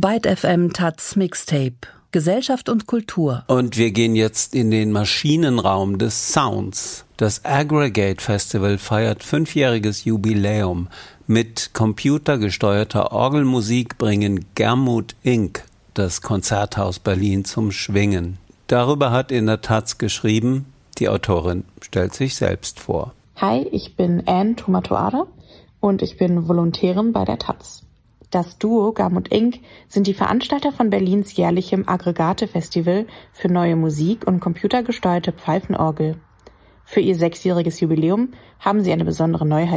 Byte FM taz Mixtape. Gesellschaft und Kultur. Und wir gehen jetzt in den Maschinenraum des Sounds. Das Aggregate Festival feiert 5-jähriges Jubiläum. Mit computergesteuerter Orgelmusik bringen Germut Ink das Konzerthaus Berlin zum Schwingen. Darüber hat in der taz geschrieben, die Autorin stellt sich selbst vor. Hi, ich bin Anne Tomatoade und ich bin Volontärin bei der taz. Das Duo Germut Ink sind die Veranstalter von Berlins jährlichem Aggregate-Festival für neue Musik und computergesteuerte Pfeifenorgel. Für ihr 6-jähriges Jubiläum haben sie eine besondere Neuheit